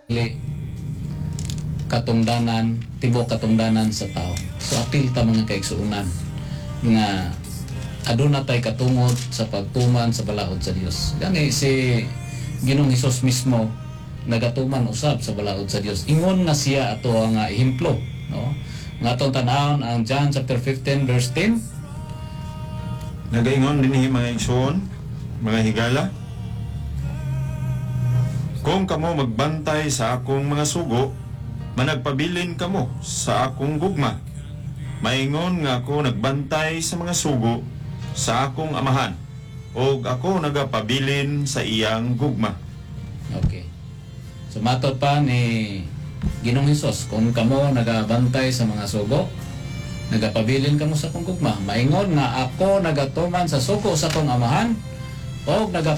katungdanan, tibok katungdanan sa tao. So apil ta mga kaigsuunan nga aduna tay katungod sa pagtuman sa balaod sa Dios. Gani si Ginoong Hesus mismo nagatuman usab sa balaod sa Dios. Ingon nga siya ato ang ehemplo, no? Nga atong tan-awon ang John chapter 15 verse 10. Nagaingon dinhi mga igsoon, mga higala, kung kamo magbantay sa akong mga sugo, managpabilin kamo sa akong gugma. Maingon nga ako nagbantay sa mga sugo sa akong amahan, o ako nagapabilin sa iyang gugma. Okay. So matod pa ni Ginoong Hesus, kung kamo nagabantay sa mga sugo, nagapabilin kamo sa akong gugma. Maingon nga ako nagatuman sa sugo sa akong amahan, o